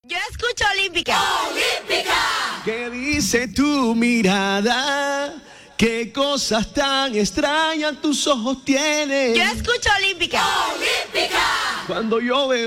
Yo escucho Olímpica. ¡Olímpica! ¿Qué dice tu mirada? ¿Qué cosas tan extrañas tus ojos tienen? Yo escucho Olímpica. ¡Olímpica! Cuando yo veo